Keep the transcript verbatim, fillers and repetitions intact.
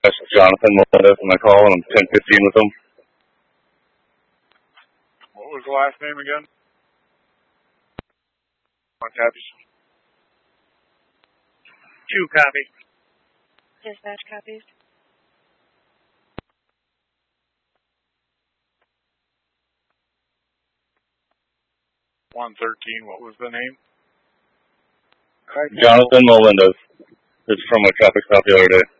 This is Jonathan Melendez on my call, and I'm ten fifteen with him. What was the last name again? One copies. Two copy. Dispatch copies. one thirteen, what was the name? Jonathan Melendez. This is from a traffic stop the other day.